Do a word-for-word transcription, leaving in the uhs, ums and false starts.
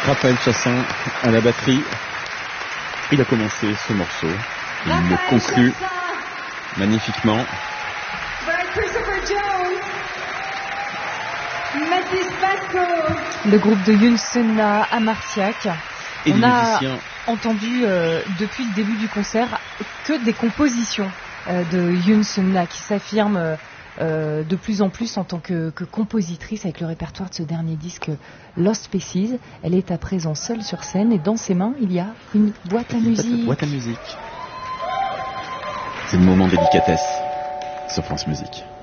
Raphaël Chassin à la batterie. Il a commencé ce morceau. Il le conclut magnifiquement. Le groupe de Youn Sunna à Marciac. Et On les a musiciens. entendu euh, depuis le début du concert que des compositions euh, de Youn Sunna qui s'affirme euh, euh, de plus en plus en tant que, que compositrice avec le répertoire de ce dernier disque Lost Species. Elle est à présent seule sur scène et dans ses mains il y a une boîte à musique. Boîte à musique. C'est le moment délicatesse sur France Musique.